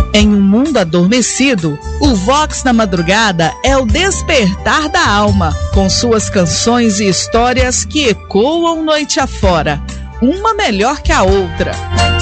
Em um mundo adormecido, o Vox na Madrugada é o despertar da alma, com suas canções e histórias que ecoam noite afora, uma melhor que a outra.